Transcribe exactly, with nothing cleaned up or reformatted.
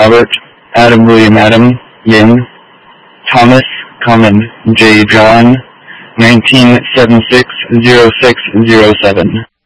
Robert, Adam William Adam, Yin, Thomas Common, J. John, nineteen seventy-six oh six oh seven.